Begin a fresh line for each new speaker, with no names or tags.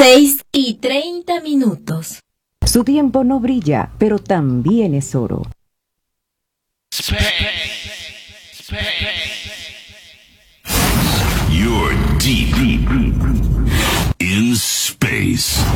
6:30.
Su tiempo no brilla, pero también es oro.
You're deep in space.